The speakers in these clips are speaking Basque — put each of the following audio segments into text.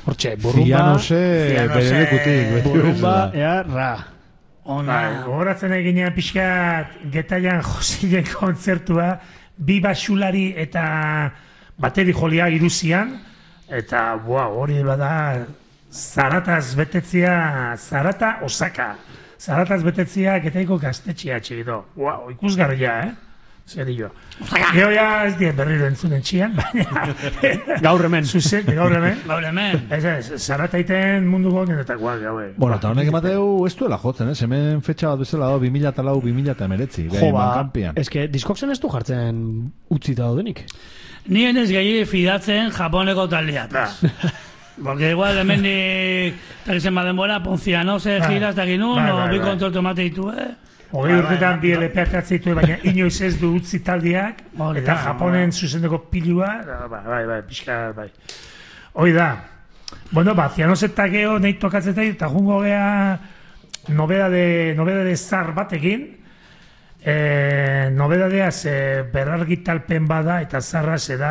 Hortxe, burrumba... Fianose, bere lekutik. Burrumba, ea, ra. Gogoratzen eginean pixkat Getaian Josilen kontzertua, bi basulari eta bateri jolia iruzian, eta hori bada zarataz betetzia, zarata Osaka. Zarataz betetzia Getaiko gaztetxea txegido. Ikusgarria, Zerillo. Gero ja ez dien berriro entzunen txian, baina... Gaur hemen. Gaur hemen. Gaur hemen. Zarataiten mundu gonenetakoak, gaue. Bueno, eta honek emateu ez duela jotzen, Hemen fetxa bat bezala da 2004-2019. Jo, ba, eske diskoksen ez du jartzen utzita daudenik. Nien ez gehi fidatzen Japoneko taldeat. Porque igual hemen takizen badenbora, Ponciano se gira hasta ginun, o bi kontrol tomate ditu, Hogei urtetan bi LP atratzitu, baina inoiz ez du utzi taldiak, eta Japonen zuzendeko pilua, pixka, Hoi da. Bueno, Cianosetak geho, nahi tokatzetai, eta jungo gea nobedade zar batekin, nobedadea berrargitalpen bada, eta zarra zeda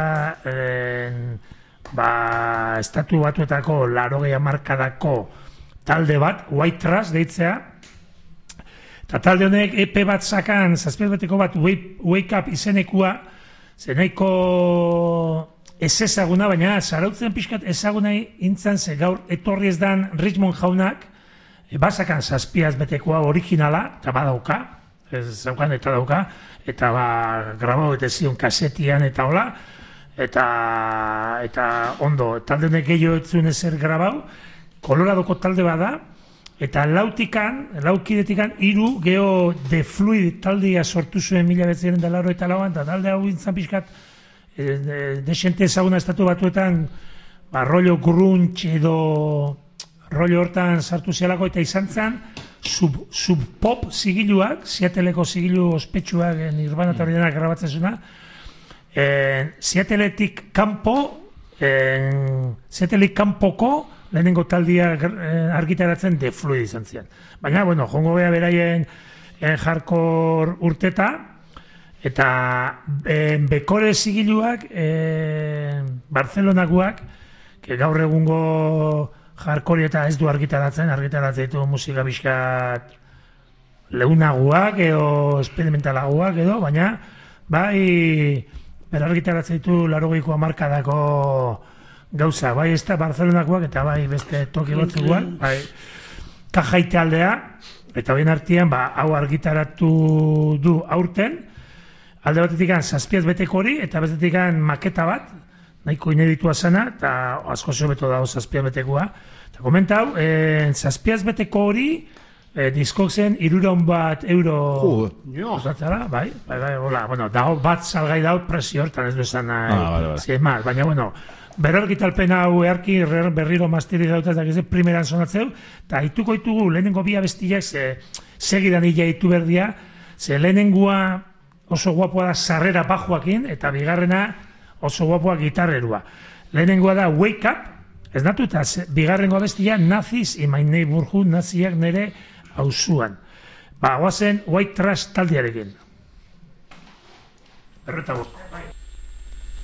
estatu batuetako 80 markadako talde bat, White Trash deitzea, eta talde honek EP bat sakan, zazpiazbeteko bat, Wake Up izenekua, zenaiko ez ezaguna, baina zarautzen pixkat ezaguna intzan, ze gaur etorri ez dan Richmond jaunak, basakan zazpiazbetekoa originala, eta badauka, ez zaukan eta dauka, eta grabau eta zion kasetian eta hola, eta ondo, talde honek gehiago etzuen ezer grabau, Koloradoko talde bada, eta laukidetikan, hiru geho The Fluid taldea sortu zuen 1984an, eta talde hau gintzen pixkat, desente ezaguna estatu batuetan, rollo grunge edo rollo hortan sartu zelako, eta izan zen, sub-pop zigiluak, Seattleko zigilu ospetsuak Nirvana eta hori denak grabatzen zuna, Seattletik kanpoko lehenengo taldia argitaratzen The Fluid izan zian. Baina, bueno, jongo beha beraien hardcore urteta, eta bekore zigiluak, Barcelonakoak, gaur egungo hardcore eta ez du argitaratzen ditu musika bizkat leunaguak edo experimentalaguak edo, baina bai berargitaratzen ditu 80ko hamarkadako gauza, bai ez da Barcelonakoak eta bai beste toki batzuak, bai Kajaite aldea, eta bien artean hau argitaratu du aurten, alde batetik zazpiazbeteko hori, eta bestetik maketa bat, nahiko ineditua zena, eta asko zobeto dago zazpiazbetekoa. Eta komentau, zazpiazbeteko hori, diskoksen €300 osatzara, bai, bueno, dago bat salgai dago presio hortan ez duzan ziemaz, baina, bueno, berrargitalpen hau earki berriro mastiri dautaz dakize primeran sonatzeu, eta haituko ditugu lehenengo bi abestiak segidan hila hitu berdia, ze lehenengoa oso guapoa da sarrera bajoakin, eta bigarrena oso guapoa gitarrerua. Lehenengoa da Wake Up, ez natu, eta bigarrengo abestia Nazis in my neighborhood, naziak nire hauzuan. Guazen White Trash taldearekin. Erreta bost.